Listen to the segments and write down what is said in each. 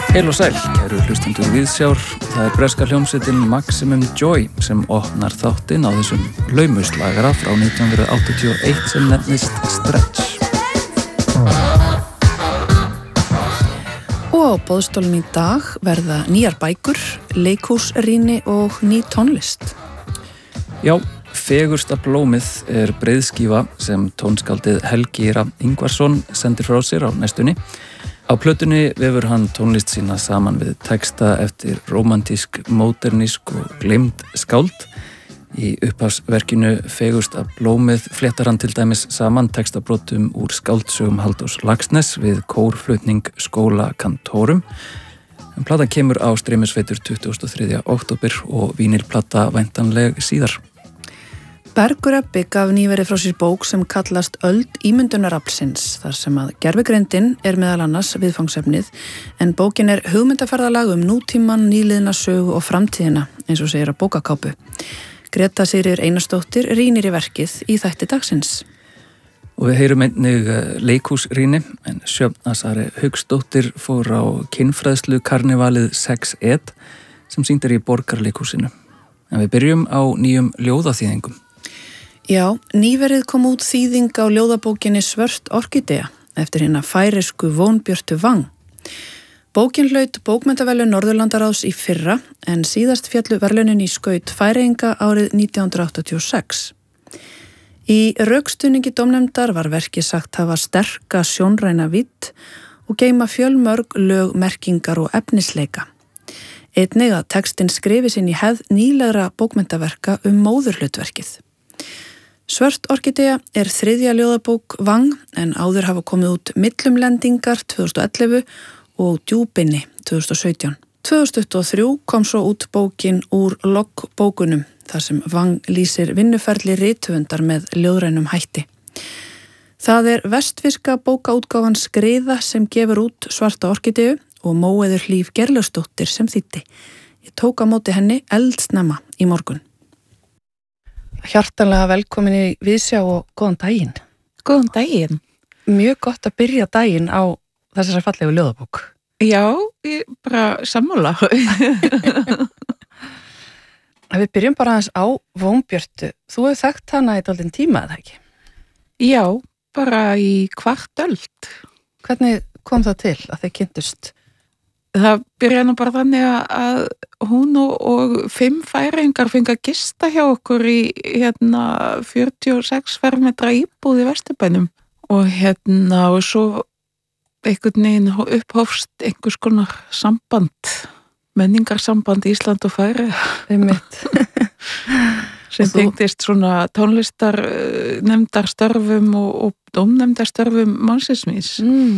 Heil og sæl, kæru hlustendur Viðsjár. Það breska hljómsveitin Maximum Joy sem opnar þáttinn á þessum laumuslagara frá 1981 sem nefnist Stretch. Og á boðstólum í dag verða nýjar bækur, leikhúsrýni og ný tónlist. Já, fegursta blómið er breiðskífa sem tónskáldið Helgi Rafn Ingvarsson sendir frá sér á næstunni. Á plötunni vefur hann tónlist sína saman við texta eftir rómantísk, módernísk og gleymd skáld. Í upphafsverkinu Fegursta blómið fléttar hann til dæmis saman textabrotum úr skáldsögum Halldórs Laxness við kórflutning Skóla Kantórum. Platan kemur á streymisveitur 23. október og vínilplata væntanleg síðar. Bergur Ebbi gaf nýverið frá sér bók sem kallast Öld ímyndunaraflsins, þar sem að gervigreindin er meðal annars viðfangsefnið, en bókin er hugmyndaferðalag nútíman, nýliðna sögu og framtíðina, eins og segir á bókakápu. Greta Sigríður Einarsdóttir rýnir í verkið í þætti dagsins. Og við heyrum einnig leikhúsrýni, en Sjöfn Asari Hauksdóttir fór á kynfræðslu karnevalið 6-1 sem sýnt í Borgarleikhúsinu. En við byrjum á nýjum ljóðaþýðingum. Já, nýverið kom út þýðing á ljóðabókinni Svört orkídea eftir hina færeysku Vonbjörtu Vang. Bókin hlaut bókmenntaverðlaun Norðurlandaráðs í fyrra en síðast féllu verðlaunin í skaut Færeyinga árið 1986. Í rökstuðningi dómnefndar var verkið sagt hafa sterka sjónræna vídd og geyma fjölmörg lög, merkingar og efnisleika. Einnig að textinn skrifi sinn í hefð nýlegra bókmenntaverka móðurhlutverkið. Svört orkídea er þriðja ljóðabók Vang en áður hafa komið út Millumlendingar 2011 og Djúpinni 2017. 2023 kom svo út bókin Úr loggbókunum þar sem Vang lýsir vinnuferli rithöfundar með ljóðrænum hætti. Það er vestfirska bókaútgáfan Skriða sem gefur út Svarta orkídeu og Móeiður Hlíf Gerlaugsdóttir sem þýddi. Ég tók á móti henni eldsnemma í morgun. Hjartanlega velkomin í Viðsjá og góðan daginn. Góðan daginn. Mjög gott að byrja daginn á þessari fallegu ljóðabók. Já, ég bara sammála. Við byrjum bara aðeins á Vonbjörtu. Þú hefur þekkt hana í dálítinn tíma, eða ekki? Já, bara í kvart öld. Hvernig kom það til að þið kynntust? Það byrjaði nú bara þannig að hún og 5 Færeyingar fengu að gista hjá okkur í 46 fermetra íbúð í Vesturbænum og og svo einhvern veginn upphófst einhvers konar samband, menningarsamband Ísland og Færeyja. Einmitt. Sem tengdist svona tónlistar nefndarstörfum og dómnefndarstörfum mannsins míns.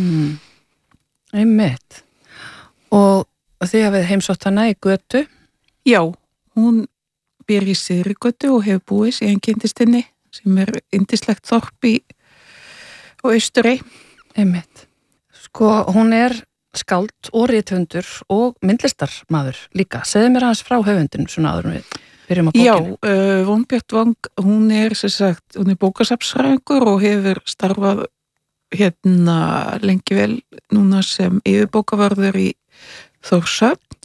Einmitt. Og þið hafið heimsótt hana í Götu? Já, hún býr í Syðrugötu og hefur búið síðan kynntist henni sem er yndislegt þorp á Austurey. Einmitt. Sko, hún er skáld og rithöfundur og myndlistarmaður líka. Segðu mér aðeins frá höfundinu svona áður við byrjum á bókinu. Já, Vonbjört Vang, hún er bókasafnsfræðingur og hefur starfað lengi vel núna sem yfirbókavörður í Þórshöfn